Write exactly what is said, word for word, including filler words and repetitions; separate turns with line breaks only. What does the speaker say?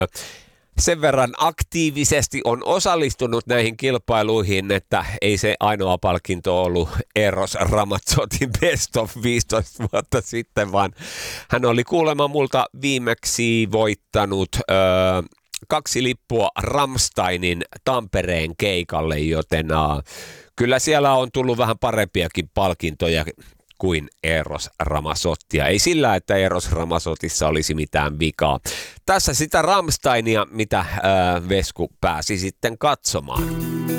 sen verran aktiivisesti on osallistunut näihin kilpailuihin, että ei se ainoa palkinto ollut Eros Ramazzotin Best of viisitoista vuotta sitten, vaan hän oli kuulemma multa viimeksi voittanut öö, kaksi lippua Rammsteinin Tampereen keikalle, joten äh, kyllä siellä on tullut vähän parempiakin palkintoja kuin Eros Ramazzottia. Ei sillä, että Eros Ramazzotissa olisi mitään vikaa. Tässä sitä Rammsteinia, mitä äh, Vesku pääsi sitten katsomaan.